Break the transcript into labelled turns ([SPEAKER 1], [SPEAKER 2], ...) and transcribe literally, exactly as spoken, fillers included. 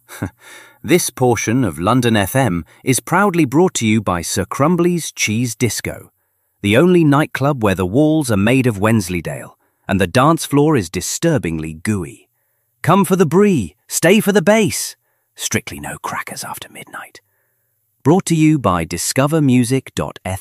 [SPEAKER 1] This portion of London F M is proudly brought to you by Sir Crumbly's Cheese Disco, the only nightclub where the walls are made of Wensleydale and the dance floor is disturbingly gooey. Come for the brie, stay for the bass. Strictly no crackers after midnight. Brought to you by discover music dot f m.